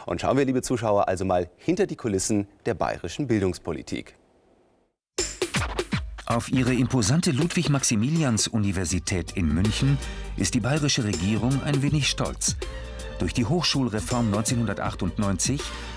Und schauen wir, liebe Zuschauer, also mal hinter die Kulissen der bayerischen Bildungspolitik. Auf ihre imposante Ludwig-Maximilians-Universität in München ist die bayerische Regierung ein wenig stolz. Durch die Hochschulreform 1998